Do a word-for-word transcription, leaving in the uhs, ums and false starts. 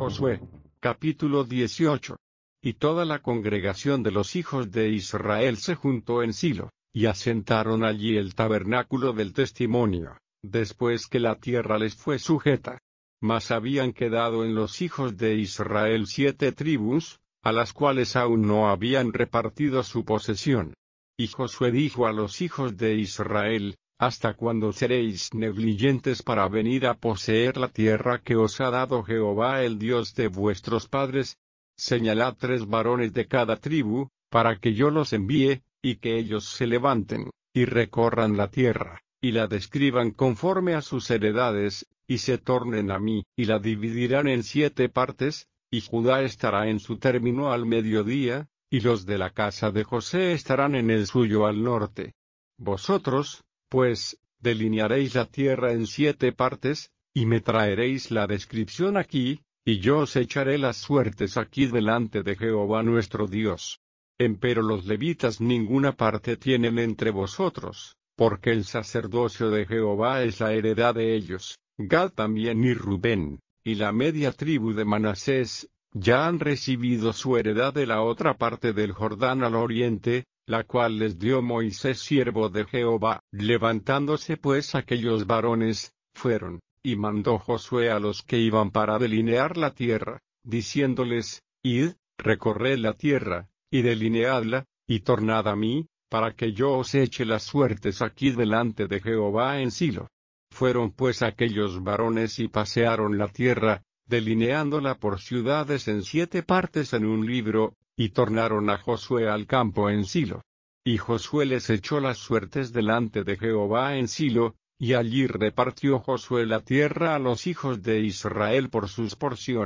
Josué. Capítulo dieciocho. Y toda la congregación de los hijos de Israel se juntó en Silo, y asentaron allí el tabernáculo del testimonio, después que la tierra les fue sujeta. Mas habían quedado en los hijos de Israel siete tribus, a las cuales aún no habían repartido su posesión. Y Josué dijo a los hijos de Israel: ¿Hasta cuándo seréis negligentes para venir a poseer la tierra que os ha dado Jehová el Dios de vuestros padres? Señalad tres varones de cada tribu, para que yo los envíe, y que ellos se levanten, y recorran la tierra, y la describan conforme a sus heredades, y se tornen a mí, y la dividirán en siete partes, y Judá estará en su término al mediodía, y los de la casa de José estarán en el suyo al norte. Vosotros, pues, delinearéis la tierra en siete partes, y me traeréis la descripción aquí, y yo os echaré las suertes aquí delante de Jehová nuestro Dios. Empero los levitas ninguna parte tienen entre vosotros, porque el sacerdocio de Jehová es la heredad de ellos. Gad también y Rubén, y la media tribu de Manasés, ya han recibido su heredad de la otra parte del Jordán al oriente, la cual les dio Moisés siervo de Jehová. Levantándose pues aquellos varones, fueron, y mandó Josué a los que iban para delinear la tierra, diciéndoles: Id, recorred la tierra, y delineadla, y tornad a mí, para que yo os eche las suertes aquí delante de Jehová en Silo. Fueron pues aquellos varones y pasearon la tierra, delineándola por ciudades en siete partes en un libro, y tornaron a Josué al campo en Silo. Y Josué les echó las suertes delante de Jehová en Silo, y allí repartió Josué la tierra a los hijos de Israel por sus porciones.